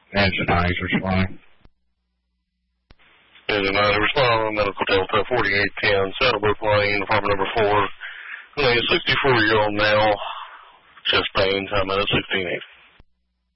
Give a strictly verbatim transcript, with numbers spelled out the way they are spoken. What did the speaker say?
Engine eyes responding. Engine nine, respond, medical Delta forty-eight ten, Saddlebrook Lane, apartment number four. A sixty-four-year-old male, chest pain, time out at sixteen eight.